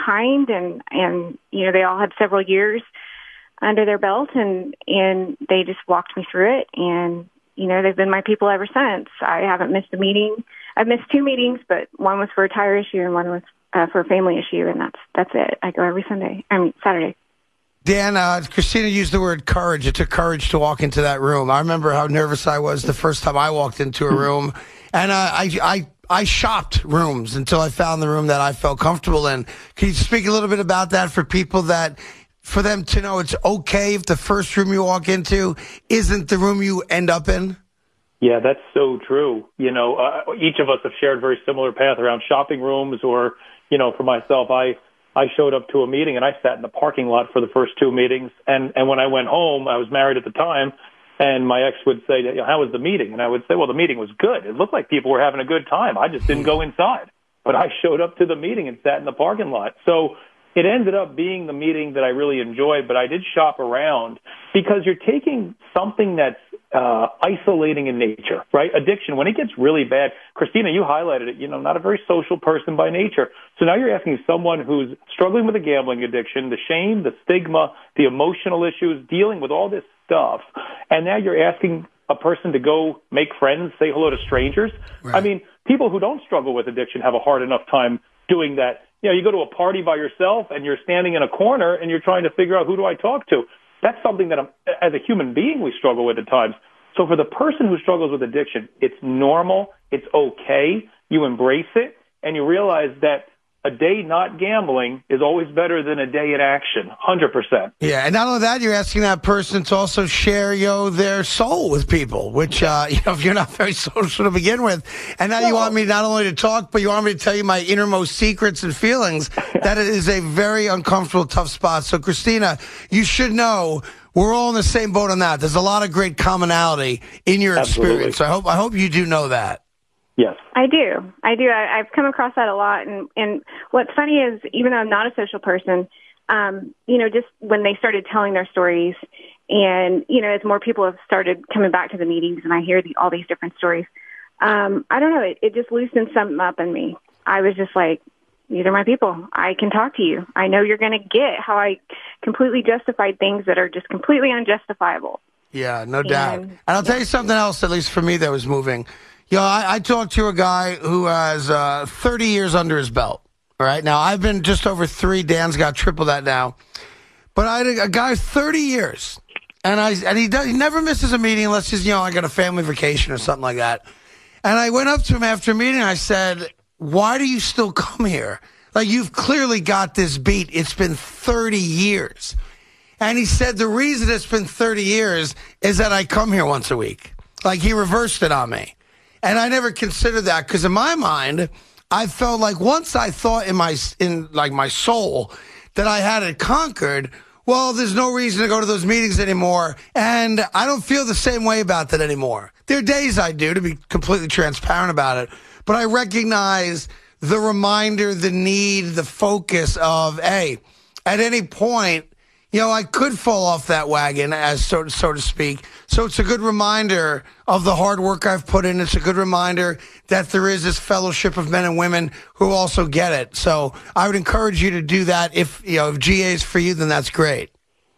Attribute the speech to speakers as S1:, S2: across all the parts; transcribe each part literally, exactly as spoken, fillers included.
S1: kind, and, and, you know, they all had several years under their belt, and, and they just walked me through it. And, you know, they've been my people ever since. I haven't missed a meeting. I've missed two meetings, but one was for a tire issue and one was uh, for a family issue. And that's, that's it. I go every Sunday. I mean, Saturday.
S2: Dan, uh, Christina used the word courage. It took courage to walk into that room. I remember how nervous I was the first time I walked into a room. And uh, I, I, I shopped rooms until I found the room that I felt comfortable in. Can you speak a little bit about that for people that, for them to know it's okay if the first room you walk into isn't the room you end up in?
S3: Yeah, that's so true. You know, uh, each of us have shared a very similar path around shopping rooms, or, you know, for myself, I, I showed up to a meeting and I sat in the parking lot for the first two meetings. And, and when I went home, I was married at the time, and my ex would say, you know, how was the meeting? And I would say, well, the meeting was good. It looked like people were having a good time. I just didn't go inside. But I showed up to the meeting and sat in the parking lot. So it ended up being the meeting that I really enjoyed, but I did shop around because you're taking something that's uh, isolating in nature, right? Addiction, when it gets really bad, Christina, you highlighted it, you know, not a very social person by nature. So now you're asking someone who's struggling with a gambling addiction, the shame, the stigma, the emotional issues, dealing with all this stuff, and now you're asking a person to go make friends, say hello to strangers. Right. I mean, people who don't struggle with addiction have a hard enough time doing that. You know, you go to a party by yourself and you're standing in a corner and you're trying to figure out, who do I talk to? That's something that I'm, as a human being we struggle with at times. So for the person who struggles with addiction, it's normal, it's okay, you embrace it, and you realize that a day not gambling is always better than a day in action, one hundred percent.
S2: Yeah, and not only that, you're asking that person to also share, you know, their soul with people, which, uh, you know, if you're not very social to begin with. And now no. you want me not only to talk, but you want me to tell you my innermost secrets and feelings. That is a very uncomfortable, tough spot. So, Christina, you should know we're all in the same boat on that. There's a lot of great commonality in your
S3: Absolutely.
S2: experience. So I hope, I hope you do know that.
S3: Yes.
S1: I do. I do. I, I've come across that a lot. And, and what's funny is, even though I'm not a social person, um, you know, just when they started telling their stories, and, you know, as more people have started coming back to the meetings and I hear the, all these different stories, um, I don't know, it, it just loosened something up in me. I was just like, these are my people. I can talk to you. I know you're going to get how I completely justified things that are just completely unjustifiable.
S2: Yeah, no doubt.
S1: And,
S2: and I'll tell you something else, at least for me, that was moving. You know, I, I talked to a guy who has uh, thirty years under his belt. All right. Now, I've been just over three. Dan's got triple that now. But I had a, a guy thirty years. And I and he does, he never misses a meeting unless he's, you know, I got a family vacation or something like that. And I went up to him after a meeting. I said, why do you still come here? Like, you've clearly got this beat. It's been thirty years. And he said, the reason it's been thirty years is that I come here once a week. Like, he reversed it on me. And I never considered that, because in my mind, I felt like once I thought in my, in like my soul that I had it conquered, well, there's no reason to go to those meetings anymore. And I don't feel the same way about that anymore. There are days I do, to be completely transparent about it. But I recognize the reminder, the need, the focus of, hey, at any point, you know, I could fall off that wagon, as so, so to speak. So it's a good reminder of the hard work I've put in. It's a good reminder that there is this fellowship of men and women who also get it. So I would encourage you to do that. If, you know, if G A is for you, then that's great.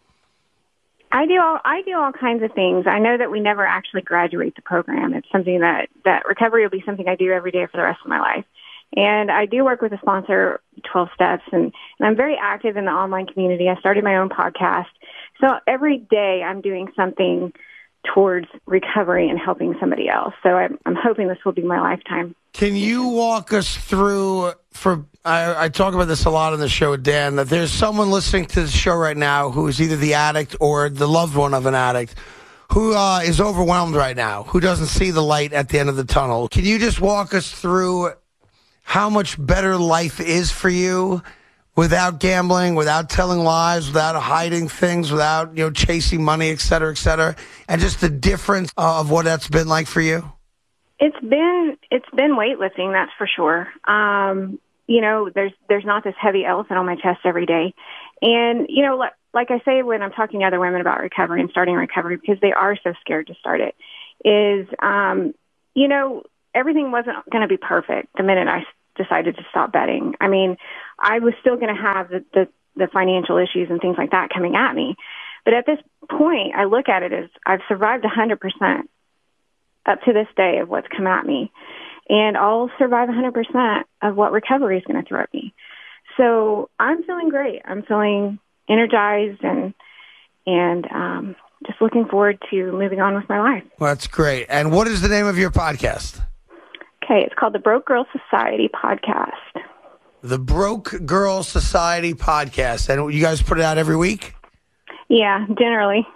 S1: I do all I do all kinds of things. I know that we never actually graduate the program. It's something that, that recovery will be something I do every day for the rest of my life. And I do work with a sponsor, twelve steps, and, and I'm very active in the online community. I started my own podcast. So every day I'm doing something towards recovery and helping somebody else. So I'm, I'm hoping this will be my lifetime.
S2: Can you walk us through, for I, I talk about this a lot on the show with Dan, that there's someone listening to the show right now who is either the addict or the loved one of an addict who uh, is overwhelmed right now, who doesn't see the light at the end of the tunnel. Can you just walk us through how much better life is for you without gambling, without telling lies, without hiding things, without, you know, chasing money, et cetera, et cetera, and just the difference of what that's been like for you?
S1: It's been it's been weightlifting, that's for sure. Um, you know, there's there's not this heavy elephant on my chest every day, and you know, like, like I say when I'm talking to other women about recovery and starting recovery, because they are so scared to start it, is um, you know, everything wasn't going to be perfect the minute I decided to stop betting. I mean, I was still going to have the, the, the financial issues and things like that coming at me. But at this point, I look at it as I've survived one hundred percent up to this day of what's come at me. And I'll survive one hundred percent of what recovery is going to throw at me. So I'm feeling great. I'm feeling energized and and um, just looking forward to moving on with my life.
S2: Well, that's great. And what is the name of your podcast?
S1: Okay, it's called the Broke Girl Society Podcast.
S2: The Broke Girl Society Podcast. And you guys put it out every week?
S1: Yeah, generally.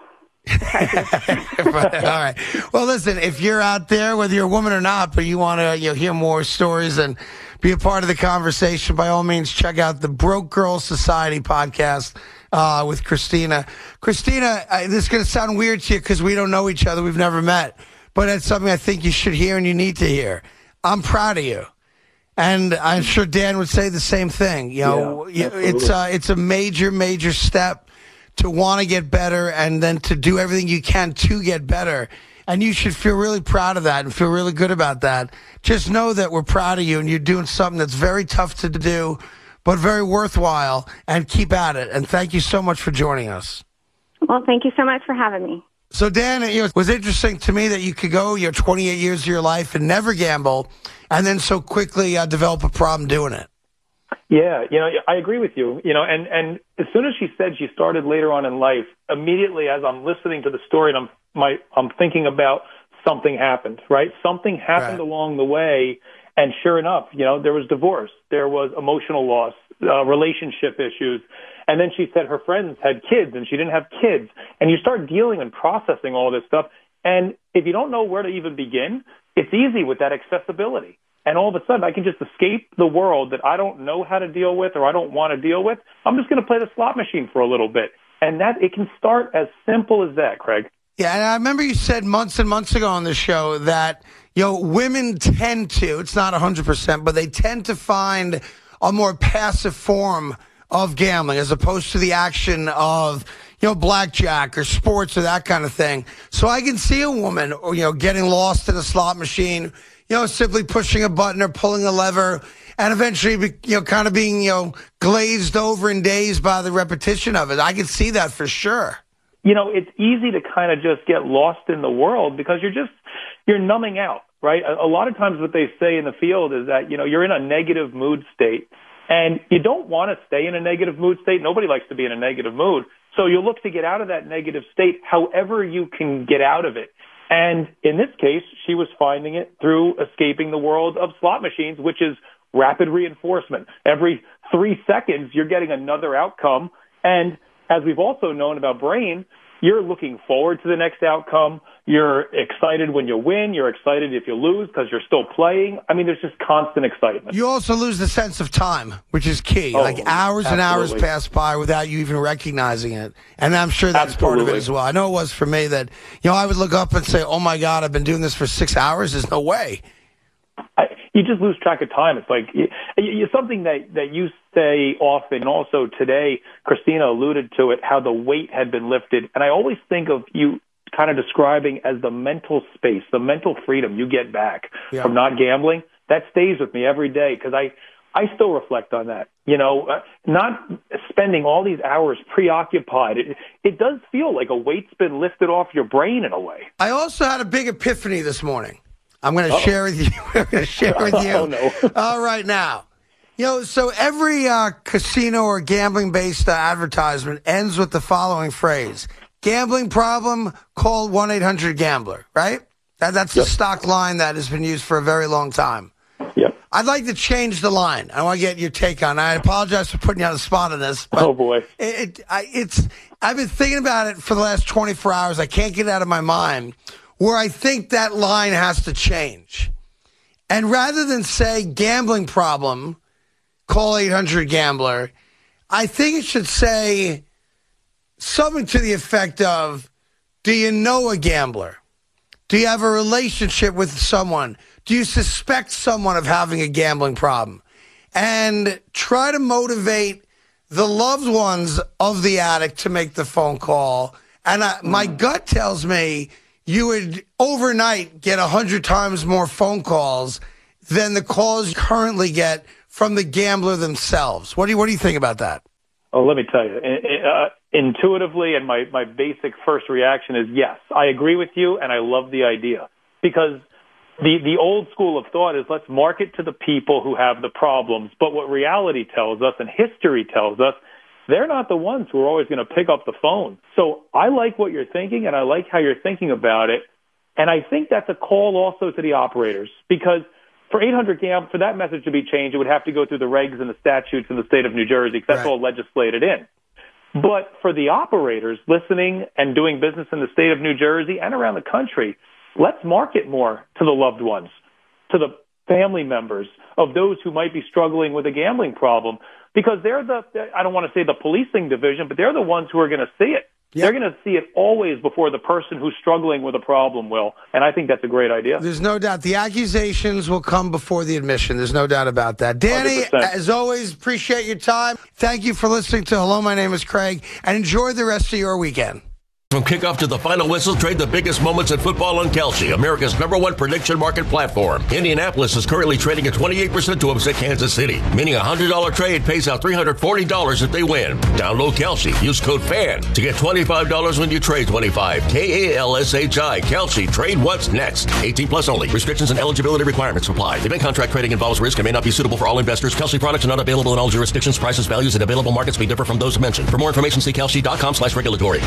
S2: All right. Well, listen, if you're out there, whether you're a woman or not, but you want to you know, hear more stories and be a part of the conversation, by all means, check out the Broke Girl Society podcast uh, with Christina. Christina, I, this is going to sound weird to you because we don't know each other. We've never met. But it's something I think you should hear and you need to hear. I'm proud of you. And I'm sure Dan would say the same thing. You know, yeah, it's, uh, it's a major, major step to want to get better and then to do everything you can to get better. And you should feel really proud of that and feel really good about that. Just know that we're proud of you and you're doing something that's very tough to do, but very worthwhile, and keep at it. And thank you so much for joining us.
S1: Well, thank you so much for having me.
S2: So, Dan, it was interesting to me that you could go your twenty-eight years of your life and never gamble and then so quickly uh, develop a problem doing it.
S3: Yeah, you know, I agree with you. You know, and, and as soon as she said she started later on in life, immediately as I'm listening to the story and I'm my I'm thinking about something happened, right? Something happened right along the way, and sure enough, you know, there was divorce, there was emotional loss, uh, relationship issues, and then she said her friends had kids and she didn't have kids, and you start dealing and processing all this stuff, and if you don't know where to even begin, it's easy with that accessibility. And all of a sudden, I can just escape the world that I don't know how to deal with or I don't want to deal with. I'm just going to play the slot machine for a little bit. And that it can start as simple as that, Craig.
S2: Yeah, and I remember you said months and months ago on the show that, you know, women tend to, it's not one hundred percent, but they tend to find a more passive form of gambling as opposed to the action of, you know, blackjack or sports or that kind of thing. So I can see a woman, you know, getting lost in a slot machine, you know, simply pushing a button or pulling a lever, and eventually, you know, kind of being, you know, glazed over and dazed by the repetition of it. I can see that for sure.
S3: You know, it's easy to kind of just get lost in the world because you're just, you're numbing out, right? A, a lot of times what they say in the field is that, you know, you're in a negative mood state, and you don't want to stay in a negative mood state. Nobody likes to be in a negative mood. So you look to get out of that negative state however you can get out of it. And in this case, she was finding it through escaping the world of slot machines, which is rapid reinforcement. Every three seconds, you're getting another outcome. And as we've also known about brain, you're looking forward to the next outcome. You're excited when you win. You're excited if you lose because you're still playing. I mean, there's just constant excitement.
S2: You also lose the sense of time, which is key. Oh, like hours absolutely. and hours pass by without you even recognizing it. And I'm sure that's absolutely. part of it as well. I know it was for me that, you know, I would look up and say, oh, my God, I've been doing this for six hours. There's no way.
S3: I, you just lose track of time. It's like you, you, something that, that you say often, and also today, Christina alluded to it, how the weight had been lifted. And I always think of you kind of describing as the mental space, the mental freedom you get back yeah. from not gambling. That stays with me every day because I, I still reflect on that. You know, uh, not spending all these hours preoccupied. It, it does feel like a weight's been lifted off your brain in a way.
S2: I also had a big epiphany this morning. I'm going to share with you. I'm going to share with you.
S3: Oh, no.
S2: All right, now. You know, so every uh, casino or gambling-based uh, advertisement ends with the following phrase. Gambling problem, call one eight hundred gambler, right? That, that's yep. the stock line that has been used for a very long time.
S3: Yep.
S2: I'd like to change the line. I want to get your take on it. I apologize for putting you on the spot on this. But
S3: oh, boy.
S2: It, it, I, it's, I've been thinking about it for the last twenty-four hours. I can't get it out of my mind where I think that line has to change. And rather than say gambling problem, call eight hundred gambler, I think it should say something to the effect of, do you know a gambler? Do you have a relationship with someone? Do you suspect someone of having a gambling problem? And try to motivate the loved ones of the addict to make the phone call. And I, my gut tells me you would overnight get one hundred times more phone calls than the calls you currently get from the gambler themselves. What do you, what do you think about that?
S3: Oh, let me tell you, uh, intuitively, and my, my basic first reaction is yes, I agree with you, and I love the idea. Because the, the old school of thought is let's market to the people who have the problems. But what reality tells us and history tells us, they're not the ones who are always going to pick up the phone. So I like what you're thinking, and I like how you're thinking about it. And I think that's a call also to the operators, because for eight hundred gam, for that message to be changed, it would have to go through the regs and the statutes in the state of New Jersey, because that's right. all legislated in. But for the operators listening and doing business in the state of New Jersey and around the country, let's market more to the loved ones, to the family members of those who might be struggling with a gambling problem, because they're the, I don't want to say the policing division, but they're the ones who are going to see it. Yep. They're going to see it always before the person who's struggling with a problem will. And I think that's a great idea.
S2: There's no doubt. The accusations will come before the admission. There's no doubt about that. Danny, one hundred percent. As always, appreciate your time. Thank you for listening to Hello, My Name is Craig, and enjoy the rest of your weekend.
S4: From kickoff to the final whistle, trade the biggest moments in football on Kalshi, America's number one prediction market platform. Indianapolis is currently trading at twenty-eight percent to upset Kansas City, meaning a one hundred dollars trade pays out three hundred forty dollars if they win. Download Kalshi. Use code FAN to get twenty-five dollars when you trade twenty-five. K A L S H I. Kalshi. Trade what's next. eighteen plus only. Restrictions and eligibility requirements apply. Event contract trading involves risk and may not be suitable for all investors. Kalshi products are not available in all jurisdictions. Prices, values, and available markets may differ from those mentioned. For more information, see kalshi.com slash regulatory.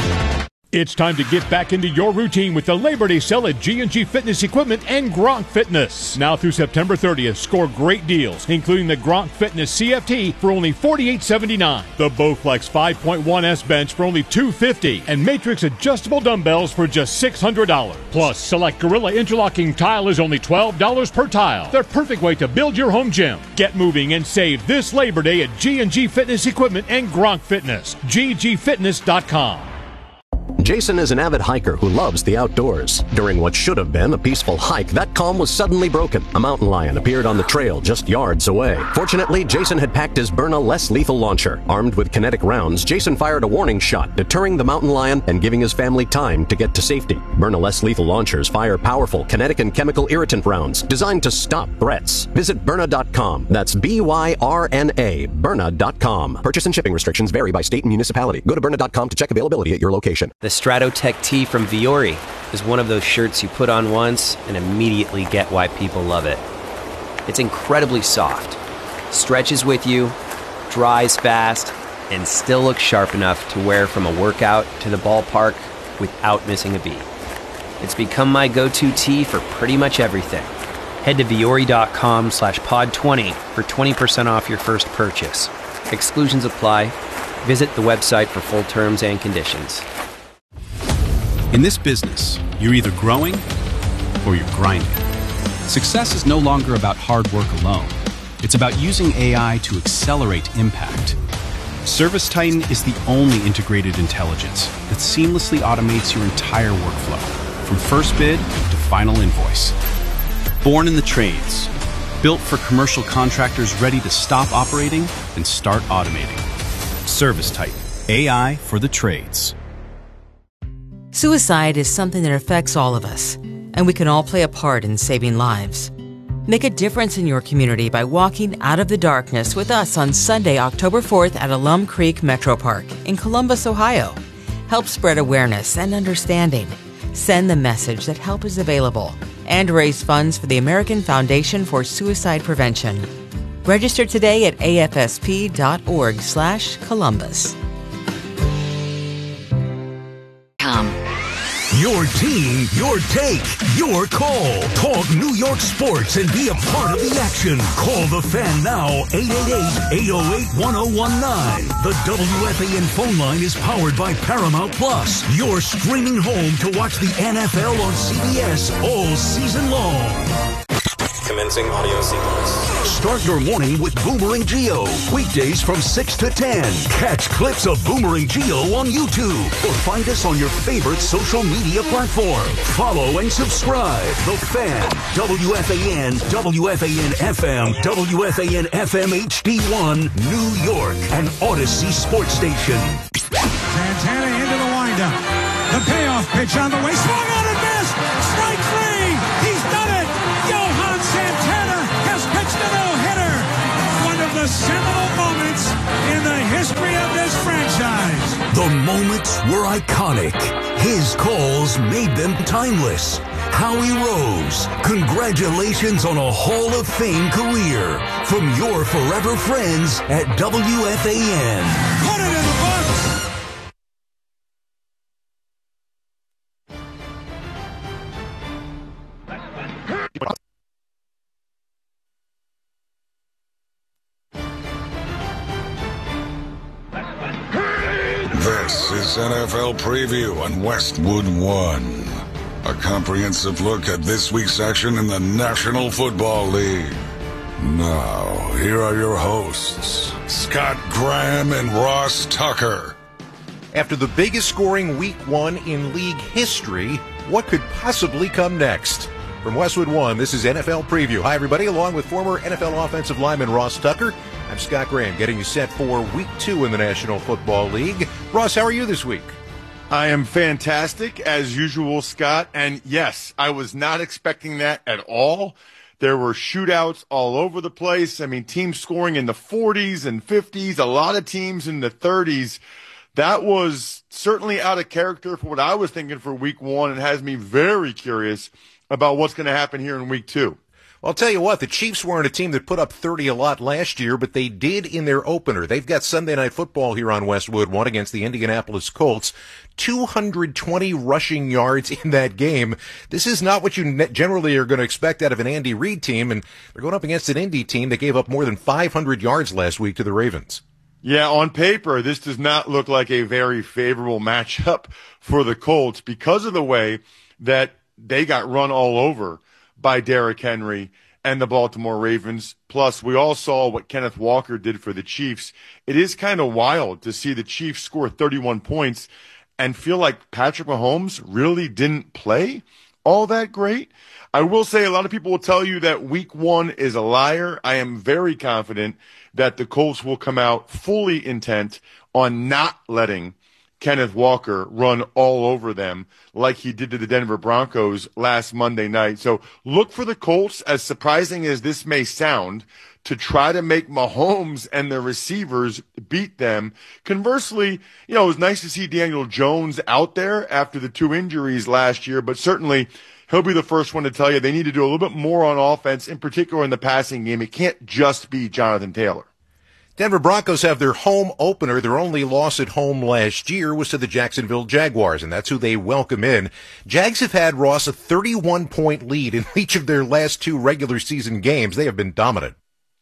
S5: It's time to get back into your routine with the Labor Day sale at G and G Fitness Equipment and Gronk Fitness. Now through September thirtieth, score great deals, including the Gronk Fitness C F T for only forty-eight seventy-nine, the Bowflex five point one S bench for only two hundred fifty dollars, and Matrix adjustable dumbbells for just six hundred dollars. Plus, select Gorilla interlocking tile is only twelve dollars per tile. The perfect way to build your home gym. Get moving and save this Labor Day at G and G Fitness Equipment and Gronk Fitness. G G fitness dot com.
S6: Jason is an avid hiker who loves the outdoors. During what should have been a peaceful hike, that calm was suddenly broken. A mountain lion appeared on the trail just yards away. Fortunately, Jason had packed his Byrna less lethal launcher. Armed with kinetic rounds, Jason fired a warning shot, deterring the mountain lion and giving his family time to get to safety. Byrna less lethal launchers fire powerful kinetic and chemical irritant rounds designed to stop threats. Visit Byrna dot com. That's B Y R N A, Byrna dot com. Purchase and shipping restrictions vary by state and municipality. Go to Byrna dot com to check availability at your location.
S7: The Stratotech Tee from Viore is one of those shirts you put on once and immediately get why people love it. It's incredibly soft, stretches with you, dries fast, and still looks sharp enough to wear from a workout to the ballpark without missing a beat. It's become my go-to tee for pretty much everything. Head to Viore.com slash pod 20 for twenty percent off your first purchase. Exclusions apply. Visit the website for full terms and conditions.
S8: In this business, you're either growing or you're grinding. Success is no longer about hard work alone. It's about using A I to accelerate impact. ServiceTitan is the only integrated intelligence that seamlessly automates your entire workflow, from first bid to final invoice. Born in the trades, built for commercial contractors ready to stop operating and start automating. ServiceTitan, A I for the trades.
S9: Suicide is something that affects all of us, and we can all play a part in saving lives. Make a difference in your community by walking out of the darkness with us on Sunday, October fourth at Alum Creek Metro Park in Columbus, Ohio. Help spread awareness and understanding. Send the message that help is available and raise funds for the American Foundation for Suicide Prevention. Register today at A F S P dot org slash Columbus.
S10: Your team, your take, your call. Talk New York sports and be a part of the action. Call the Fan now, eight eight eight, eight oh eight, one oh one nine. The W F A N phone line is powered by Paramount Plus, your streaming home to watch the N F L on C B S all season long.
S11: Commencing audio sequence.
S10: Start your morning with Boomerang Geo. Weekdays from six to ten. Catch clips of Boomerang Geo on YouTube or find us on your favorite social media platform. Follow and subscribe. The Fan, W F A N, W F A N F M, W F A N F M H D one, New York, and Odyssey Sports Station.
S12: Santana into the windup. The payoff pitch on the way. Swung on and missed. Strike three. He's done it. Johan Santana has pitched a no-hitter. the seminal moments in the history of this franchise.
S10: The moments were iconic. His calls made them timeless. Howie Rose, congratulations on a Hall of Fame career from your forever friends at W F A N.
S12: Put it in the books!
S13: This is N F L Preview on Westwood One. A comprehensive look at this week's action in the National Football League. Now, here are your hosts, Scott Graham and Ross Tucker.
S14: After the biggest scoring week one in league history, what could possibly come next? From Westwood One, this is N F L Preview. Hi, everybody. Along with former N F L offensive lineman Ross Tucker, I'm Scott Graham, getting you set for week two in the National Football League. Ross, how are you this week?
S15: I am fantastic, as usual, Scott. And yes, I was not expecting that at all. There were shootouts all over the place. I mean, teams scoring in the forties and fifties, a lot of teams in the thirties. That was certainly out of character for what I was thinking for week one, and has me very curious about what's going to happen here in week two.
S14: Well, I'll tell you what, the Chiefs weren't a team that put up thirty a lot last year, but they did in their opener. They've got Sunday Night Football here on Westwood One against the Indianapolis Colts. two hundred twenty rushing yards in that game. This is not what you generally are going to expect out of an Andy Reid team, and they're going up against an Indy team that gave up more than five hundred yards last week to the Ravens.
S15: Yeah, on paper, this does not look like a very favorable matchup for the Colts because of the way that they got run all over by Derrick Henry and the Baltimore Ravens. Plus, we all saw what Kenneth Walker did for the Chiefs. It is kind of wild to see the Chiefs score thirty-one points and feel like Patrick Mahomes really didn't play all that great. I will say a lot of people will tell you that week one is a liar. I am very confident that the Colts will come out fully intent on not letting Kenneth Walker run all over them like he did to the Denver Broncos last Monday night. So look for the Colts, as surprising as this may sound, to try to make Mahomes and the receivers beat them. Conversely, you know, it was nice to see Daniel Jones out there after the two injuries last year, but certainly he'll be the first one to tell you they need to do a little bit more on offense, in particular in the passing game. It can't just be Jonathan Taylor.
S14: Denver Broncos have their home opener. Their only loss at home last year was to the Jacksonville Jaguars, and that's who they welcome in. Jags have had, Ross, a thirty-one point lead in each of their last two regular season games. They have been dominant.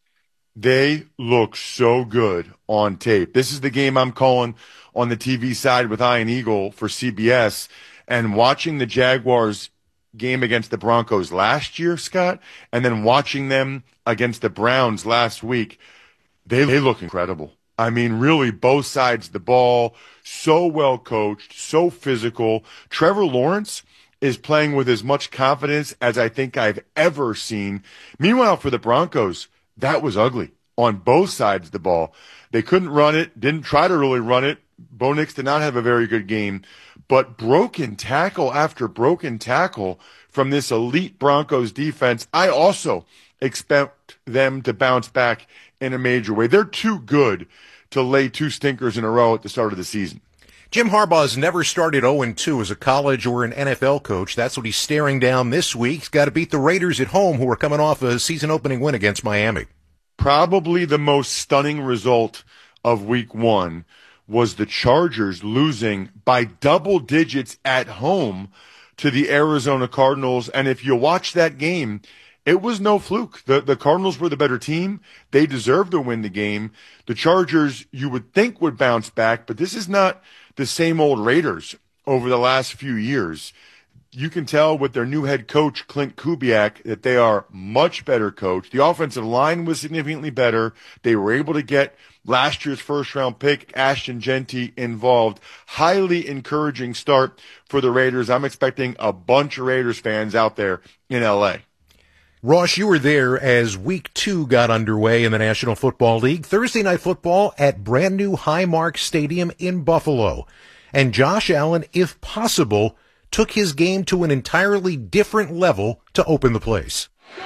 S15: They look so good on tape. This is the game I'm calling on the T V side with Ian Eagle for C B S, and watching the Jaguars game against the Broncos last year, Scott, and then watching them against the Browns last week, They, they look incredible. I mean, really, both sides of the ball, so well coached, so physical. Trevor Lawrence is playing with as much confidence as I think I've ever seen. Meanwhile, for the Broncos, that was ugly on both sides of the ball. They couldn't run it, didn't try to really run it. Bo Nix did not have a very good game, but broken tackle after broken tackle from this elite Broncos defense. I also expect them to bounce back in a major way. They're too good to lay two stinkers in a row at the start of the season.
S14: Jim Harbaugh has never started oh and two as a college or an N F L coach. That's what he's staring down this week. He's got to beat the Raiders at home, who are coming off a season-opening win against Miami.
S15: Probably the most stunning result of week one was the Chargers losing by double digits at home to the Arizona Cardinals. And if you watch that game, it was no fluke. The the Cardinals were the better team. They deserved to win the game. The Chargers, you would think, would bounce back, but this is not the same old Raiders over the last few years. You can tell with their new head coach, Clint Kubiak, that they are much better coached. The offensive line was significantly better. They were able to get last year's first-round pick, Ashton Genty, involved. Highly encouraging start for the Raiders. I'm expecting a bunch of Raiders fans out there in L A.
S14: Ross, you were there as week two got underway in the National Football League. Thursday Night Football at brand new Highmark Stadium in Buffalo. And Josh Allen, if possible, took his game to an entirely different level to open the place.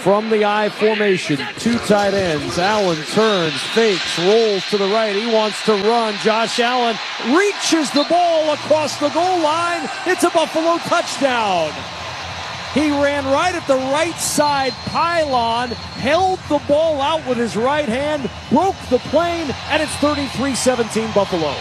S16: from the I formation. Two tight ends. Allen turns, fakes, rolls to the right. He wants to run. Josh Allen reaches the ball across the goal line. It's a Buffalo touchdown. He ran right at the right side pylon, held the ball out with his right hand, broke the plane, and it's thirty-three seventeen Buffalo.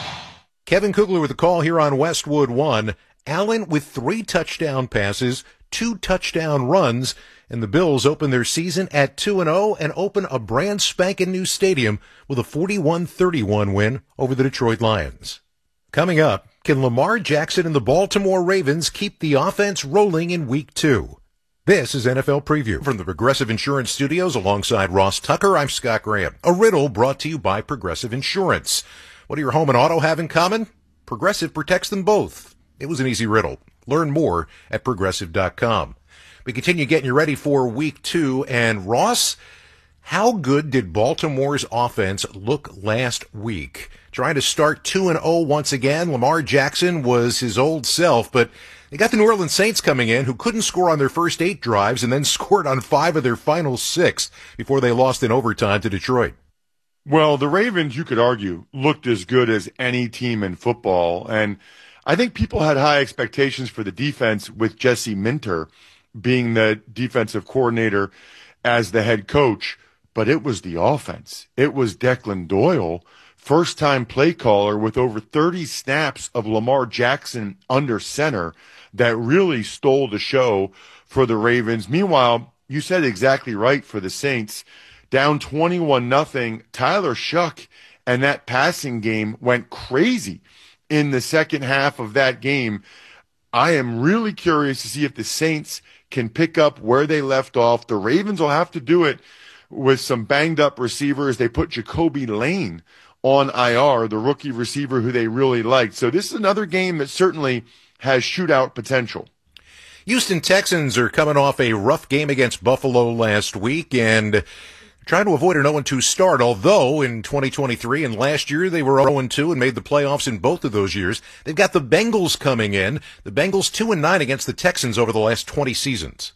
S14: Kevin Kugler with the call here on Westwood One. Allen with three touchdown passes, two touchdown runs, and the Bills open their season at two and oh and open a brand spanking new stadium with a forty-one thirty-one win over the Detroit Lions. Coming up, can Lamar Jackson and the Baltimore Ravens keep the offense rolling in week two? This is N F L Preview from the Progressive Insurance Studios alongside Ross Tucker. I'm Scott Graham. A riddle brought to you by Progressive Insurance. What do your home and auto have in common? Progressive protects them both. It was an easy riddle. Learn more at progressive dot com. We continue getting you ready for week two. And Ross, how good did Baltimore's offense look last week? Trying to start two and oh once again. Lamar Jackson was his old self, but they got the New Orleans Saints coming in who couldn't score on their first eight drives and then scored on five of their final six before they lost in overtime to Detroit.
S15: Well, the Ravens, you could argue, looked as good as any team in football. And I think people had high expectations for the defense with Jesse Minter being the defensive coordinator as the head coach, but it was the offense. It was Declan Doyle, first-time play caller with over thirty snaps of Lamar Jackson under center that really stole the show for the Ravens. Meanwhile, you said exactly right for the Saints. Down twenty-one nothing, Tyler Shuck and that passing game went crazy in the second half of that game. I am really curious to see if the Saints can pick up where they left off. The Ravens will have to do it with some banged-up receivers. They put Jacoby Lane on I R, the rookie receiver who they really liked. So this is another game that certainly has shootout potential.
S14: Houston Texans are coming off a rough game against Buffalo last week and trying to avoid an oh and two start, although in twenty twenty-three and last year they were oh and two and made the playoffs in both of those years. They've got the Bengals coming in. The Bengals two and nine against the Texans over the last twenty seasons.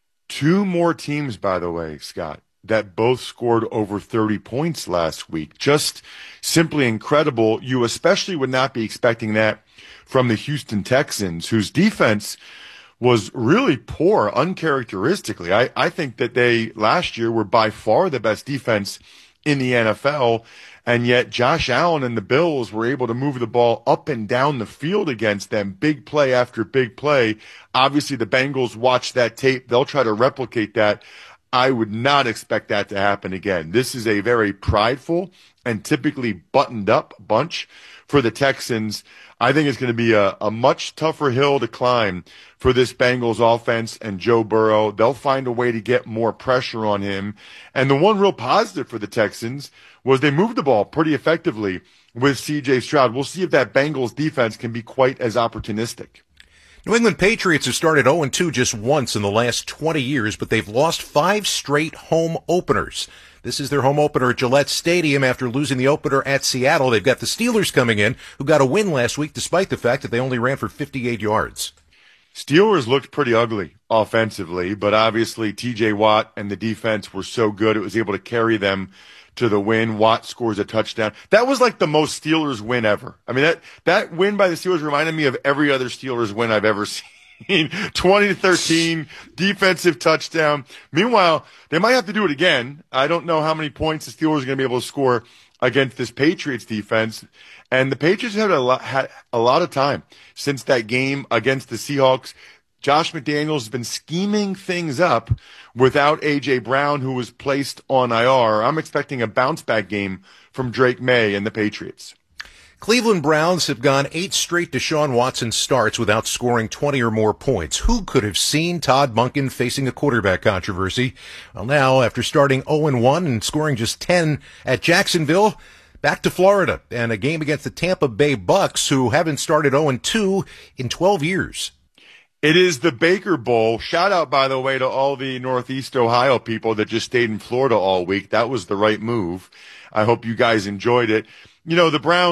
S15: Two more teams, by the way, Scott, that both scored over thirty points last week. Just simply incredible. You especially would not be expecting that from the Houston Texans, whose defense was really poor, uncharacteristically. I, I think that they last year were by far the best defense in the N F L, and yet Josh Allen and the Bills were able to move the ball up and down the field against them, big play after big play. Obviously, the Bengals watched that tape. They'll try to replicate that. I would not expect that to happen again. This is a very prideful and typically buttoned up bunch for the Texans. I think it's going to be a, a much tougher hill to climb for this Bengals offense and Joe Burrow. They'll find a way to get more pressure on him. And the one real positive for the Texans was they moved the ball pretty effectively with C J Stroud. We'll see if that Bengals defense can be quite as opportunistic.
S14: New England Patriots have started oh and two just once in the last twenty years, but they've lost five straight home openers. This is their home opener at Gillette Stadium after losing the opener at Seattle. They've got the Steelers coming in, who got a win last week despite the fact that they only ran for fifty-eight yards.
S15: Steelers looked pretty ugly offensively, but obviously T J Watt and the defense were so good it was able to carry them to the win. Watt scores a touchdown. That was like the most Steelers win ever. I mean, that, that win by the Steelers reminded me of every other Steelers win I've ever seen. twenty to thirteen, defensive touchdown. Meanwhile, they might have to do it again. I don't know how many points the Steelers are going to be able to score against this Patriots defense. And the Patriots had a lot, had a lot of time since that game against the Seahawks. Josh McDaniels has been scheming things up without A J Brown, who was placed on I R. I'm expecting a bounce-back game from Drake May and the Patriots.
S14: Cleveland Browns have gone eight straight Deshaun Watson starts without scoring twenty or more points. Who could have seen Todd Monken facing a quarterback controversy? Well, now, after starting oh and one and scoring just ten at Jacksonville, back to Florida and a game against the Tampa Bay Bucks, who haven't started oh and two in twelve years.
S15: It is the Baker Bowl. Shout out, by the way, to all the Northeast Ohio people that just stayed in Florida all week. That was the right move. I hope you guys enjoyed it. You know, the Browns,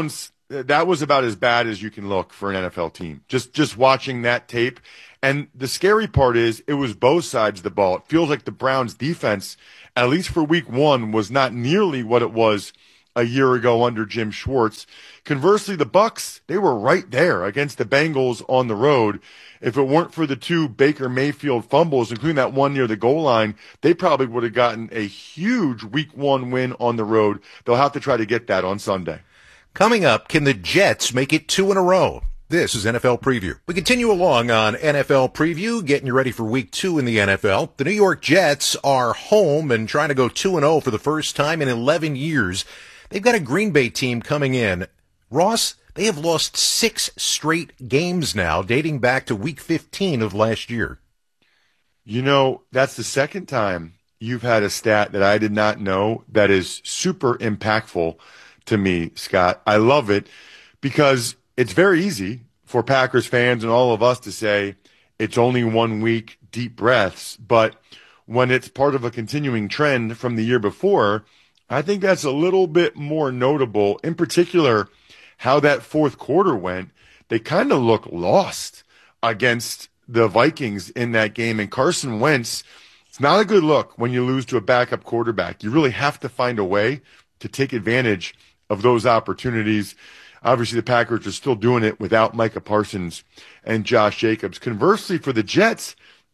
S15: that was about as bad as you can look for an N F L team. Just just watching that tape. And the scary part is it was both sides of the ball. It feels like the Browns defense, at least for week one, was not nearly what it was a year ago under Jim Schwartz. Conversely, the Bucs, they were right there against the Bengals on the road. If it weren't for the two Baker Mayfield fumbles, including that one near the goal line, they probably would have gotten a huge week one win on the road. They'll have to try to get that on Sunday.
S14: Coming up, can the Jets make it two in a row? This is N F L Preview. We continue along on N F L Preview, getting you ready for week two in the N F L. The New York Jets are home and trying to go two and oh for the first time in eleven years. They've got a Green Bay team coming in. Ross, they have lost six straight games now, dating back to week fifteen of last year.
S15: You know, that's the second time you've had a stat that I did not know that is super impactful to me, Scott. I love it because it's very easy for Packers fans and all of us to say it's only one week, deep breaths. But when it's part of a continuing trend from the year before, I think that's a little bit more notable. In particular, how that fourth quarter went. They kind of look lost against the Vikings in that game. And Carson Wentz, it's not a good look when you lose to a backup quarterback. You really have to find a way to take advantage of those opportunities. Obviously, the Packers are still doing it without Micah Parsons and Josh Jacobs. Conversely, for the Jets,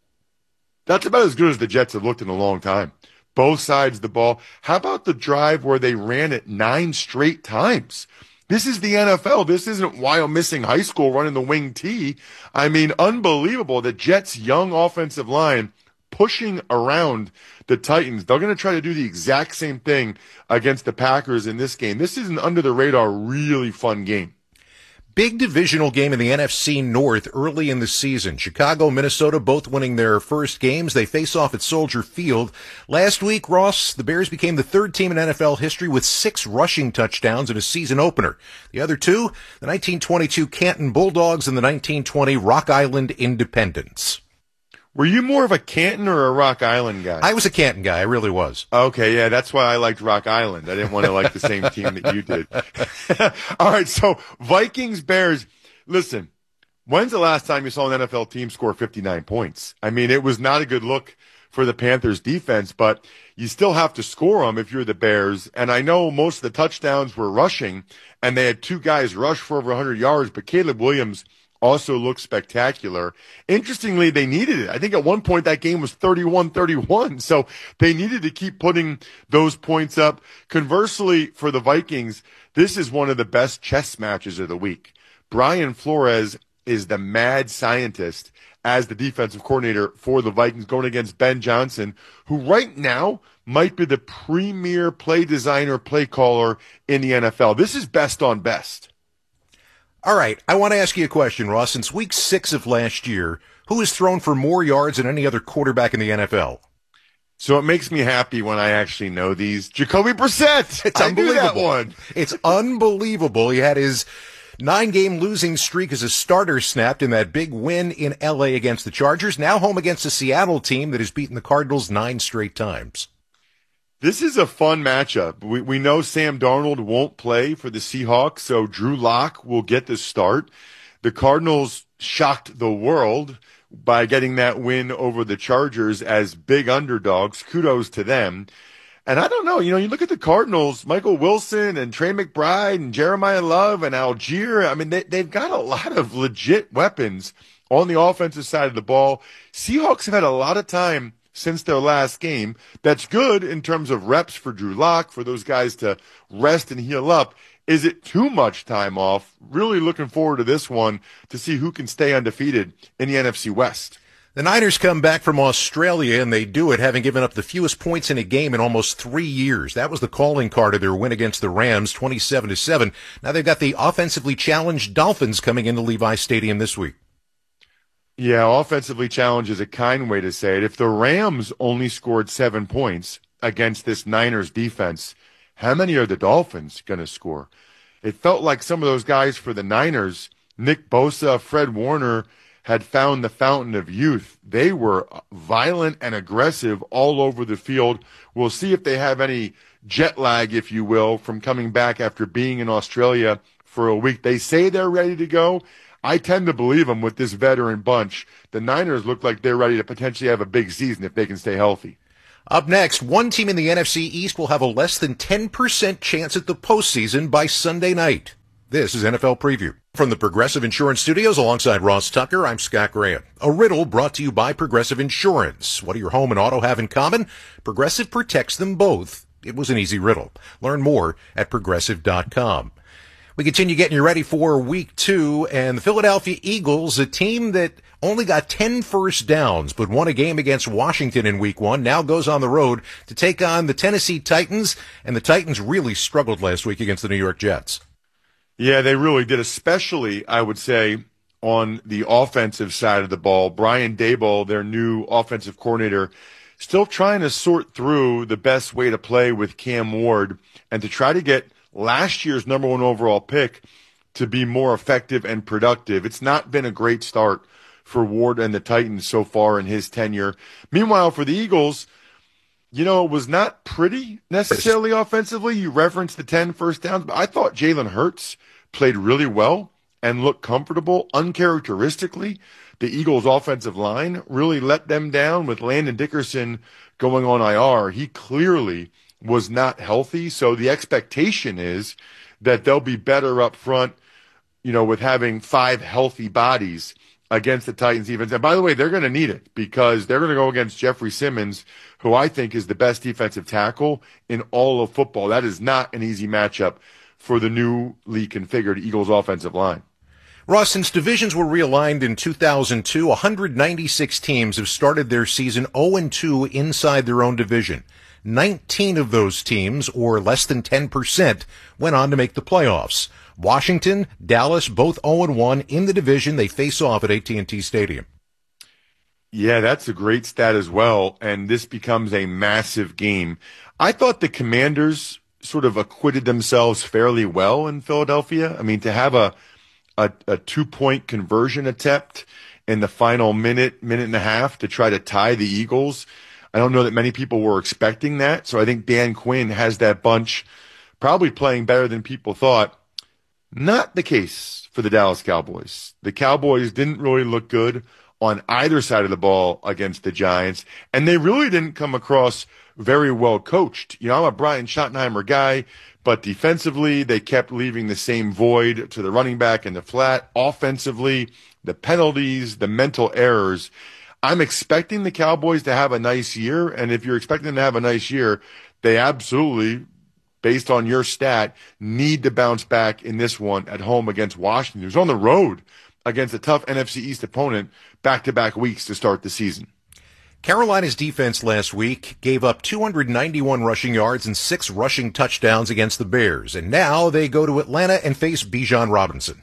S15: that's about as good as the Jets have looked in a long time. Both sides of the ball. How about the drive where they ran it nine straight times? This is the N F L. This isn't Wyomissing High School running the wing T. I mean, unbelievable. The Jets' young offensive line pushing around the Titans. They're going to try to do the exact same thing against the Packers in this game. This is an under-the-radar, really fun game.
S14: Big divisional game in the N F C North early in the season. Chicago, Minnesota both winning their first games. They face off at Soldier Field. Last week, Ross, the Bears became the third team in N F L history with six rushing touchdowns in a season opener. The other two, the nineteen twenty-two Canton Bulldogs and the nineteen twenty Rock Island Independents.
S15: Were you more of a Canton or a Rock Island guy?
S14: I was a Canton guy. I really was.
S15: Okay, yeah, that's why I liked Rock Island. I didn't want to like the same team that you did. All right, so Vikings, Bears. Listen, when's the last time you saw an N F L team score fifty-nine points? I mean, it was not a good look for the Panthers defense, but you still have to score them if you're the Bears. And I know most of the touchdowns were rushing, and they had two guys rush for over one hundred yards, but Caleb Williams also looked spectacular. Interestingly, they needed it. I think at one point that game was thirty-one thirty-one, so they needed to keep putting those points up. Conversely, for the Vikings, this is one of the best chess matches of the week. Brian Flores is the mad scientist as the defensive coordinator for the Vikings, going against Ben Johnson, who right now might be the premier play designer, play caller in the N F L. This is best on best.
S14: All right, I want to ask you a question, Ross. Since week six of last year, who has thrown for more yards than any other quarterback in the N F L?
S15: So it makes me happy when I actually know these. Jacoby Brissett.
S14: It's
S15: I
S14: unbelievable.
S15: knew that one.
S14: It's unbelievable. He had his nine-game losing streak as a starter snapped in that big win in L A against the Chargers. Now home against a Seattle team that has beaten the Cardinals nine straight times.
S15: This is a fun matchup. We we know Sam Darnold won't play for the Seahawks, so Drew Lock will get the start. The Cardinals shocked the world by getting that win over the Chargers as big underdogs. Kudos to them. And I don't know, you know, you look at the Cardinals, Michael Wilson and Trey McBride and Jeremiah Love and Algier. I mean, they, they've got a lot of legit weapons on the offensive side of the ball. Seahawks have had a lot of time since their last game. That's good in terms of reps for Drew Lock, for those guys to rest and heal up. Is it too much time off? Really looking forward to this one to see who can stay undefeated in the N F C West.
S14: The Niners come back from Australia, and they do it having given up the fewest points in a game in almost three years. That was the calling card of their win against the Rams, twenty-seven to seven. Now they've got the offensively challenged Dolphins coming into Levi Stadium this week.
S15: Yeah, offensively challenged is a kind way to say it. If the Rams only scored seven points against this Niners defense, how many are the Dolphins going to score? It felt like some of those guys for the Niners, Nick Bosa, Fred Warner, had found the fountain of youth. They were violent and aggressive all over the field. We'll see if they have any jet lag, if you will, from coming back after being in Australia for a week. They say they're ready to go. I tend to believe them with this veteran bunch. The Niners look like they're ready to potentially have a big season if they can stay healthy.
S14: Up next, one team in the N F C East will have a less than ten percent chance at the postseason by Sunday night. This is N F L Preview. From the Progressive Insurance Studios alongside Ross Tucker, I'm Scott Graham. A riddle brought to you by Progressive Insurance. What do your home and auto have in common? Progressive protects them both. It was an easy riddle. Learn more at progressive dot com. We continue getting you ready for week two, and the Philadelphia Eagles, a team that only got ten first downs but won a game against Washington in week one, now goes on the road to take on the Tennessee Titans, and the Titans really struggled last week against the New York Jets.
S15: Yeah, they really did, especially, I would say, on the offensive side of the ball. Brian Daboll, their new offensive coordinator, still trying to sort through the best way to play with Cam Ward and to try to get last year's number one overall pick to be more effective and productive. It's not been a great start for Ward and the Titans so far in his tenure. Meanwhile, for the Eagles, you know, it was not pretty necessarily offensively. You referenced the ten first downs, but I thought Jalen Hurts played really well and looked comfortable. Uncharacteristically, the Eagles' offensive line really let them down with Landon Dickerson going on I R. He clearly was not healthy, so the expectation is that they'll be better up front, you know, with having five healthy bodies against the Titans defense. And by the way, they're going to need it because they're going to go against Jeffrey Simmons, who I think is the best defensive tackle in all of football. That is not an easy matchup for the newly configured Eagles offensive line.
S14: Ross, since divisions were realigned in two thousand two, one hundred ninety-six teams have started their season oh and two inside their own division. nineteen of those teams, or less than ten percent, went on to make the playoffs. Washington, Dallas, both oh and one in the division. They face off at A T and T Stadium.
S15: Yeah, that's a great stat as well, and this becomes a massive game. I thought the Commanders sort of acquitted themselves fairly well in Philadelphia. I mean, to have a a, a two-point conversion attempt in the final minute, minute and a half to try to tie the Eagles, I don't know that many people were expecting that. So I think Dan Quinn has that bunch probably playing better than people thought. Not the case for the Dallas Cowboys. The Cowboys didn't really look good on either side of the ball against the Giants, and they really didn't come across very well coached. You know, I'm a Brian Schottenheimer guy, but defensively, they kept leaving the same void to the running back in the flat. Offensively, the penalties, the mental errors. I'm expecting the Cowboys to have a nice year, and if you're expecting them to have a nice year, they absolutely, based on your stat, need to bounce back in this one at home against Washington, who's on the road against a tough N F C East opponent back-to-back weeks to start the season.
S14: Carolina's defense last week gave up two hundred ninety-one rushing yards and six rushing touchdowns against the Bears, and now they go to Atlanta and face Bijan Robinson.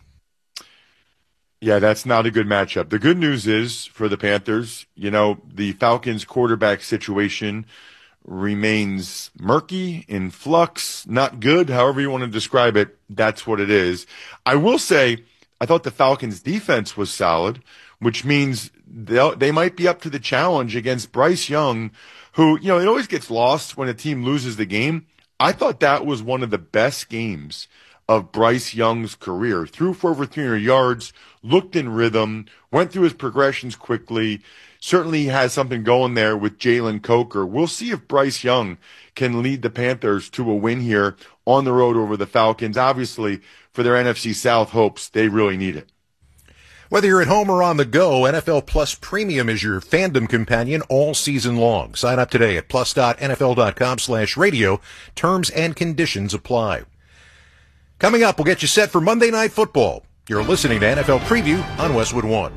S15: Yeah, that's not a good matchup. The good news is for the Panthers, you know, the Falcons quarterback situation remains murky, in flux, not good, however you want to describe it, that's what it is. I will say, I thought the Falcons defense was solid, which means they might be up to the challenge against Bryce Young, who, you know, it always gets lost when a team loses the game. I thought that was one of the best games of Bryce Young's career. Threw for over three hundred yards, looked in rhythm, went through his progressions quickly. Certainly has something going there with Jalen Coker. We'll see if Bryce Young can lead the Panthers to a win here on the road over the Falcons. Obviously, for their N F C South hopes, they really need it.
S14: Whether you're at home or on the go, N F L Plus Premium is your fandom companion all season long. Sign up today at plus.nfl.com slash radio. Terms and conditions apply. Coming up, we'll get you set for Monday Night Football. You're listening to N F L Preview on Westwood One.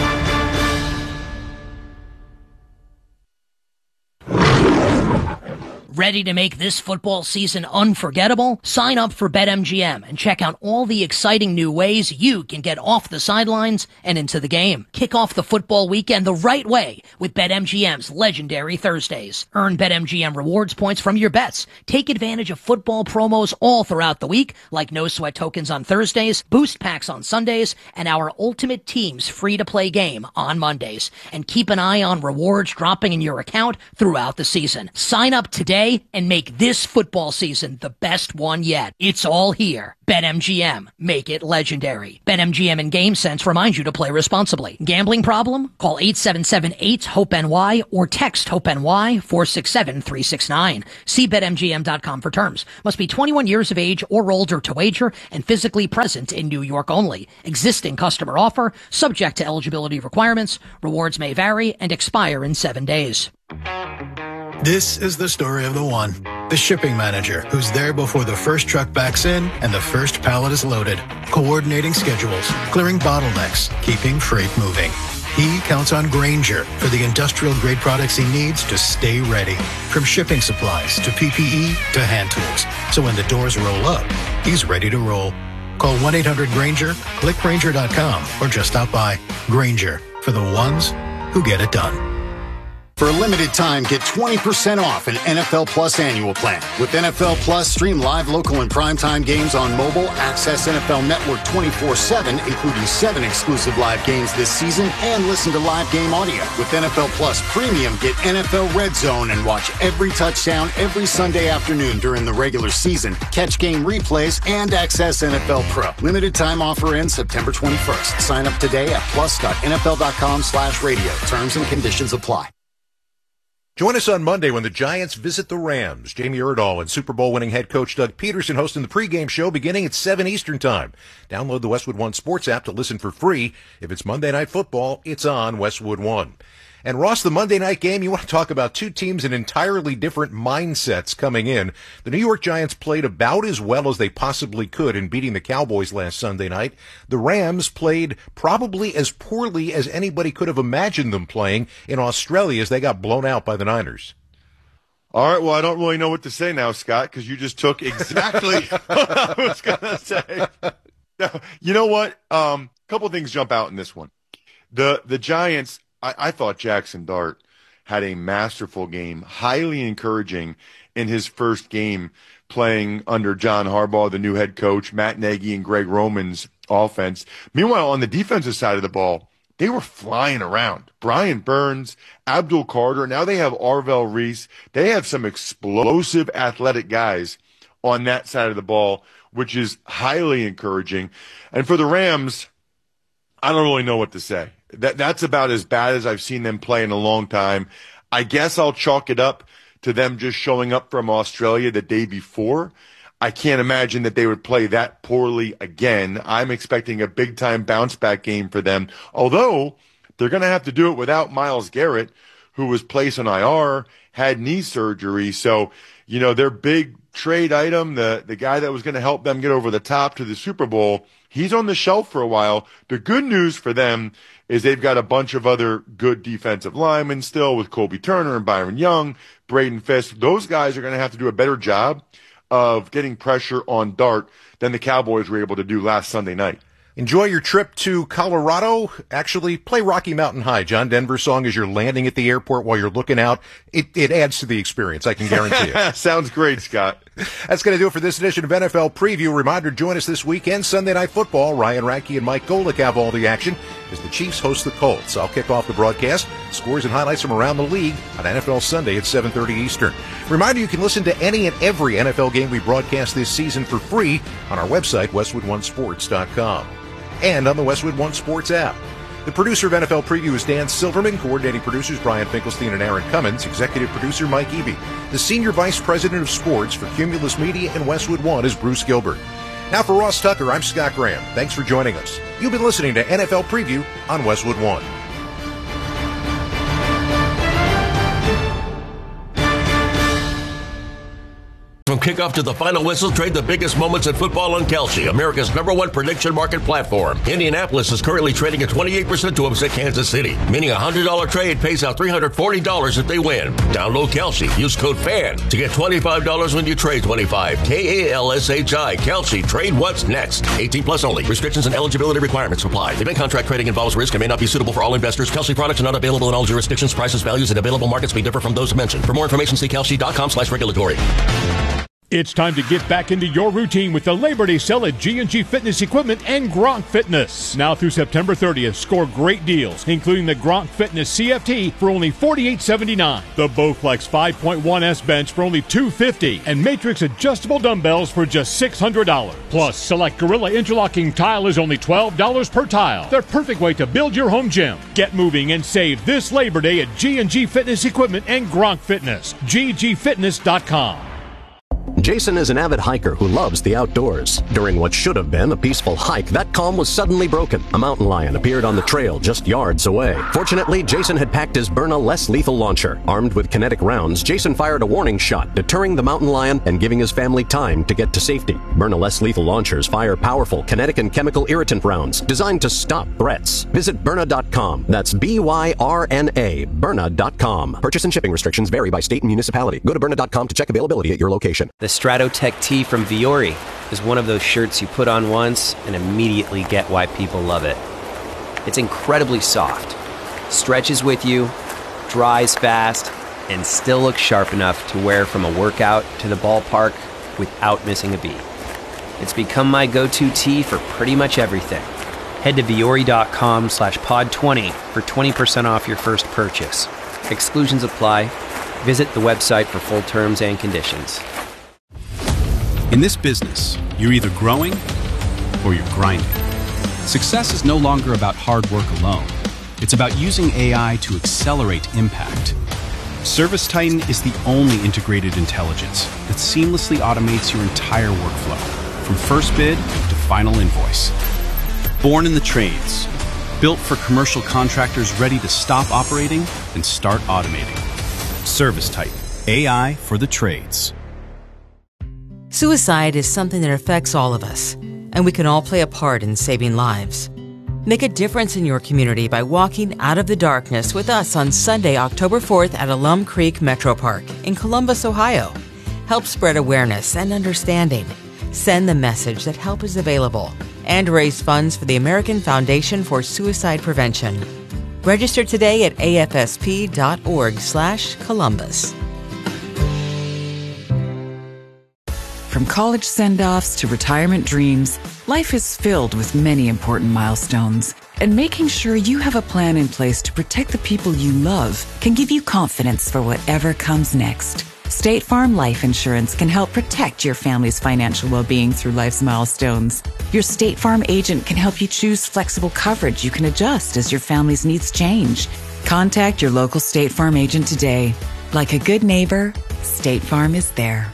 S17: Ready to make this football season unforgettable? Sign up for BetMGM and check out all the exciting new ways you can get off the sidelines and into the game. Kick off the football weekend the right way with BetMGM's legendary Thursdays. Earn BetMGM rewards points from your bets. Take advantage of football promos all throughout the week, like no sweat tokens on Thursdays, boost packs on Sundays, and our Ultimate Teams free-to-play game on Mondays. And keep an eye on rewards dropping in your account throughout the season. Sign up today today and make this football season the best one yet. It's all here. BetMGM. Make it legendary. BetMGM and GameSense remind you to play responsibly. Gambling problem? Call eight seven seven eight hope N Y or text HOPE-NY four six seven three six nine. See Bet M G M dot com for terms. Must be twenty-one years of age or older to wager and physically present in New York only. Existing customer offer. Subject to eligibility requirements. Rewards may vary and expire in seven days.
S18: This is the story of the one, the shipping manager, who's there before the first truck backs in and the first pallet is loaded, coordinating schedules, clearing bottlenecks, keeping freight moving. He counts on Grainger for the industrial-grade products he needs to stay ready, from shipping supplies to P P E to hand tools. So when the doors roll up, he's ready to roll. Call one eight hundred Grainger, click Grainger dot com, or just stop by. Grainger, for the ones who get it done.
S19: For a limited time, get twenty percent off an N F L Plus annual plan. With N F L Plus, stream live, local, and primetime games on mobile, access N F L Network twenty-four seven, including seven exclusive live games this season, and listen to live game audio. With N F L Plus Premium, get N F L Red Zone and watch every touchdown every Sunday afternoon during the regular season, catch game replays, and access N F L Pro. Limited time offer ends September twenty-first. Sign up today at plus dot N F L dot com slash radio. Terms and conditions apply.
S14: Join us on Monday when the Giants visit the Rams. Jamie Erdahl and Super Bowl winning head coach Doug Peterson hosting the pregame show beginning at seven Eastern Time. Download the Westwood One Sports app to listen for free. If it's Monday Night Football, it's on Westwood One. And Ross, the Monday night game, you want to talk about two teams in entirely different mindsets coming in. The New York Giants played about as well as they possibly could in beating the Cowboys last Sunday night. The Rams played probably as poorly as anybody could have imagined them playing in Australia as they got blown out by the Niners.
S15: All right, well, I don't really know what to say now, Scott, because you just took exactly what I was going to say. Now, you know what? Um, a couple things jump out in this one. The the Giants, I, I thought Jackson Dart had a masterful game, highly encouraging in his first game playing under John Harbaugh, the new head coach, Matt Nagy, and Greg Roman's offense. Meanwhile, on the defensive side of the ball, they were flying around. Brian Burns, Abdul Carter, now they have Arvell Reese. They have some explosive athletic guys on that side of the ball, which is highly encouraging. And for the Rams, I don't really know what to say. That That's about as bad as I've seen them play in a long time. I guess I'll chalk it up to them just showing up from Australia the day before. I can't imagine that they would play that poorly again. I'm expecting a big-time bounce-back game for them, although they're going to have to do it without Myles Garrett, who was placed on I R, had knee surgery. So, you know, their big trade item, the, the guy that was going to help them get over the top to the Super Bowl, he's on the shelf for a while. The good news for them is they've got a bunch of other good defensive linemen still with Colby Turner and Byron Young, Braden Fisk. Those guys are going to have to do a better job of getting pressure on Dart than the Cowboys were able to do last Sunday night.
S14: Enjoy your trip to Colorado. Actually, play Rocky Mountain High. John Denver's song as you're landing at the airport while you're looking out. It, it adds to the experience, I can guarantee you.
S15: Sounds great, Scott.
S14: That's going to do it for this edition of N F L Preview. Reminder, join us this weekend, Sunday Night Football. Ryan Radke and Mike Golick have all the action as the Chiefs host the Colts. I'll kick off the broadcast. Scores and highlights from around the league on N F L Sunday at seven thirty Eastern. Reminder, you can listen to any and every N F L game we broadcast this season for free on our website, westwood one sports dot com. And on the Westwood One Sports app. The producer of N F L Preview is Dan Silverman, coordinating producers Brian Finkelstein and Aaron Cummins, executive producer Mike Eby. The senior vice president of sports for Cumulus Media and Westwood One is Bruce Gilbert. Now for Ross Tucker, I'm Scott Graham. Thanks for joining us. You've been listening to N F L Preview on Westwood One.
S4: From kickoff to the final whistle, trade the biggest moments in football on Kalshi, America's number one prediction market platform. Indianapolis is currently trading at twenty-eight percent to upset Kansas City, meaning a one hundred dollars trade pays out three hundred forty dollars if they win. Download Kalshi. Use code FAN to get twenty-five dollars when you trade twenty-five. K A L S H I. Kalshi. Trade what's next. eighteen plus only. Restrictions and eligibility requirements apply. Event contract trading involves risk and may not be suitable for all investors. Kalshi products are not available in all jurisdictions. Prices, values, and available markets may differ from those mentioned. For more information, see kalshi dot com slash regulatory.
S5: It's time to get back into your routine with the Labor Day sale at G and G Fitness Equipment and Gronk Fitness. Now through September thirtieth, score great deals, including the Gronk Fitness C F T for only forty-eight seventy-nine, the Bowflex five point one S bench for only two hundred fifty dollars, and Matrix adjustable dumbbells for just six hundred dollars. Plus, select Gorilla interlocking tile is only twelve dollars per tile. The perfect way to build your home gym. Get moving and save this Labor Day at G and G Fitness Equipment and Gronk Fitness. G G fitness dot com.
S6: Jason is an avid hiker who loves the outdoors. During what should have been a peaceful hike, that calm was suddenly broken. A mountain lion appeared on the trail just yards away. Fortunately, Jason had packed his Byrna less lethal launcher. Armed with kinetic rounds, Jason fired a warning shot, deterring the mountain lion and giving his family time to get to safety. Byrna less lethal launchers fire powerful kinetic and chemical irritant rounds designed to stop threats. Visit Byrna dot com. That's B Y R N A, Byrna dot com. Purchase and shipping restrictions vary by state and municipality. Go to Byrna dot com to check availability at your location.
S7: The Stratotech tee from Viore is one of those shirts you put on once and immediately get why people love it. It's incredibly soft, stretches with you, dries fast, and still looks sharp enough to wear from a workout to the ballpark without missing a beat. It's become my go-to tee for pretty much everything. Head to Viore dot com slash pod twenty for twenty percent off your first purchase. Exclusions apply. Visit the website for full terms and conditions.
S8: In this business, you're either growing or you're grinding. Success is no longer about hard work alone. It's about using A I to accelerate impact. ServiceTitan is the only integrated intelligence that seamlessly automates your entire workflow, from first bid to final invoice. Born in the trades, built for commercial contractors ready to stop operating and start automating. ServiceTitan, A I for the trades.
S9: Suicide is something that affects all of us, and we can all play a part in saving lives. Make a difference in your community by walking out of the darkness with us on Sunday, October fourth at Alum Creek Metro Park in Columbus, Ohio. Help spread awareness and understanding. Send the message that help is available and raise funds for the American Foundation for Suicide Prevention. Register today at A F S P dot org slash Columbus.
S20: From college send-offs to retirement dreams, life is filled with many important milestones. And making sure you have a plan in place to protect the people you love can give you confidence for whatever comes next. State Farm Life Insurance can help protect your family's financial well-being through life's milestones. Your State Farm agent can help you choose flexible coverage you can adjust as your family's needs change. Contact your local State Farm agent today. Like a good neighbor, State Farm is there.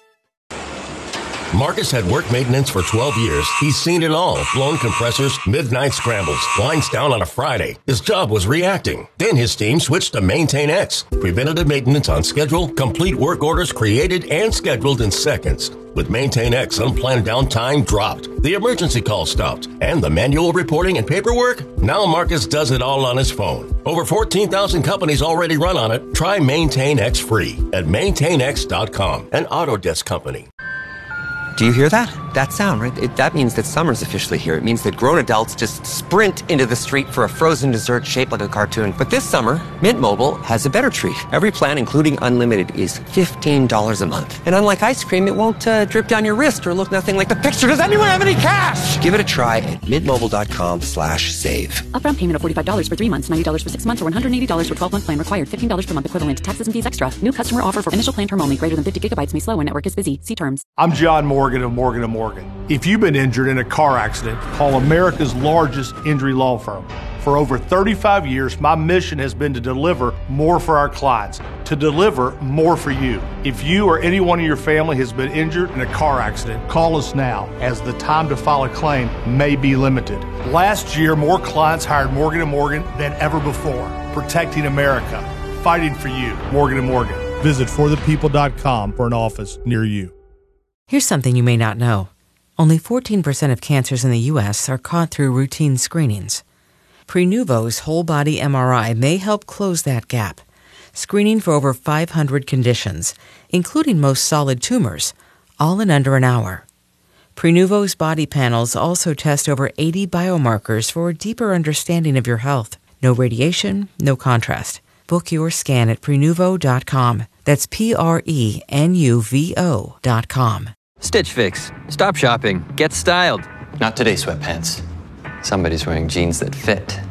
S4: Marcus had work maintenance for twelve years. He's seen it all. Blown compressors, midnight scrambles, lines down on a Friday. His job was reacting. Then his team switched to Maintain X. Preventative maintenance on schedule, complete work orders created and scheduled in seconds. With Maintain X, unplanned downtime dropped. The emergency call stopped. And the manual reporting and paperwork? Now Marcus does it all on his phone. Over fourteen thousand companies already run on it. Try Maintain X free at maintain x dot com, an Autodesk company.
S21: Do you hear that? That sound, right? It, that means that summer's officially here. It means that grown adults just sprint into the street for a frozen dessert shaped like a cartoon. But this summer, Mint Mobile has a better treat. Every plan, including unlimited, is fifteen dollars a month. And unlike ice cream, it won't uh, drip down your wrist or look nothing like the picture. Does anyone have any cash? Give it a try at mintmobile.com slash save.
S22: Upfront payment of forty-five dollars for three months, ninety dollars for six months, or one hundred eighty dollars for twelve-month plan required. fifteen dollars per month equivalent. Taxes and fees extra. New customer offer for initial plan term only. Greater than fifty gigabytes may slow when network is busy. See terms.
S23: I'm John Morgan of Morgan and Morgan. If you've been injured in a car accident, call America's largest injury law firm. For over thirty-five years, my mission has been to deliver more for our clients, to deliver more for you. If you or anyone in your family has been injured in a car accident, call us now, as the time to file a claim may be limited. Last year, more clients hired Morgan and Morgan than ever before, protecting America, fighting for you. Morgan and Morgan. Visit for the people dot com for an office near you.
S9: Here's something you may not know. Only fourteen percent of cancers in the U S are caught through routine screenings. Prenuvo's whole-body M R I may help close that gap, screening for over five hundred conditions, including most solid tumors, all in under an hour. Prenuvo's body panels also test over eighty biomarkers for a deeper understanding of your health. No radiation, no contrast. Book your scan at prenuvo dot com. That's P R E N U V O dot com.
S1: Stitch Fix. Stop shopping. Get styled.
S2: Not today, sweatpants. Somebody's wearing jeans that fit.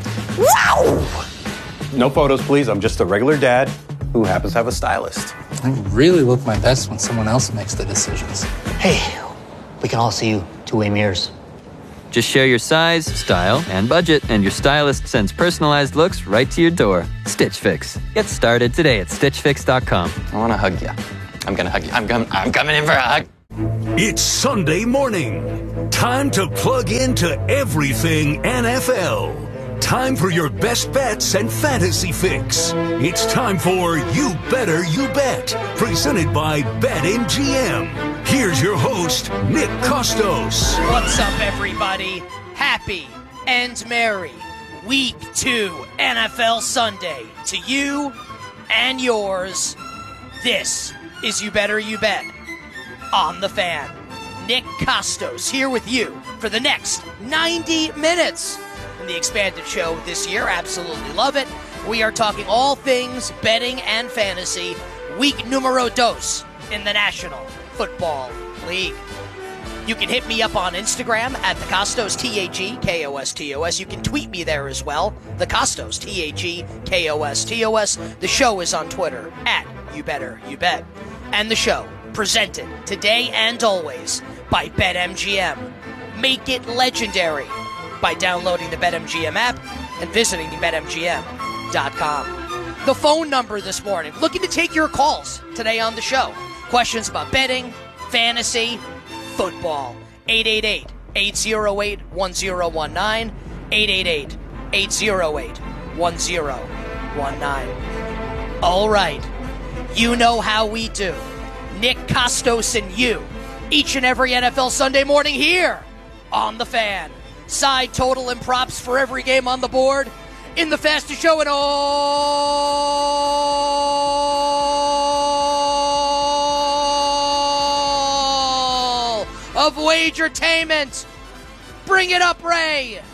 S3: Wow! No photos, please. I'm just a regular dad who happens to have a stylist.
S24: I really look my best when someone else makes the decisions.
S25: Hey, we can all see you two-way mirrors.
S1: Just share your size, style, and budget, and your stylist sends personalized looks right to your door. Stitch Fix. Get started today at stitch fix dot com.
S2: I want to hug you. I'm going to hug you. I'm, com- I'm coming in for a hug.
S10: It's Sunday morning. Time to plug into everything N F L. Time for your best bets and fantasy fix. It's time for You Better You Bet, presented by BetMGM. Here's your host, Nick Costos.
S17: What's up, everybody? Happy and merry Week two N F L Sunday to you and yours. This is You Better You Bet on the Fan. Nick Costos here with you for the next ninety minutes. In the expanded show this year, absolutely love it. We are talking all things betting and fantasy, week numero dos in the National Football League. You can hit me up on Instagram at the Costos, T A G K O S T O S. You can tweet me there as well, the Costos, T A G K O S T O S. The show is on Twitter at You Better You Bet. And the show presented today and always by BetMGM. Make it legendary by downloading the BetMGM app and visiting bet M G M dot com. The phone number this morning, looking to take your calls today on the show. Questions about betting, fantasy, football. eight eight eight, eight oh eight, one oh one nine. eight eight eight, eight oh eight, one oh one nine. All right, you know how we do. Nick Costos and you, each and every N F L Sunday morning here on The Fan. Side total and props for every game on the board in the fastest show in all of wagertainment. Bring it up, Ray.